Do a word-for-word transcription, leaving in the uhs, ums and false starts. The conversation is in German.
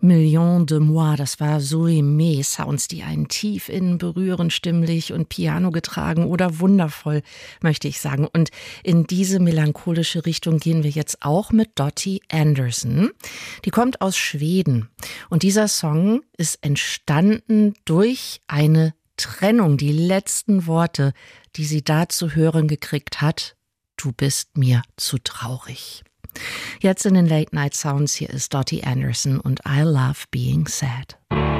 Million de Moi, das war Zoe May, Sounds, die einen tief innen berühren, stimmlich und Piano getragen oder wundervoll, möchte ich sagen. Und in diese melancholische Richtung gehen wir jetzt auch mit Dottie Anderson. Die kommt aus Schweden und dieser Song ist entstanden durch eine Trennung, die letzten Worte, die sie da zu hören gekriegt hat: Du bist mir zu traurig. Jetzt in den Late Night Sounds, hier ist Dottie Anderson und I Love Being Sad.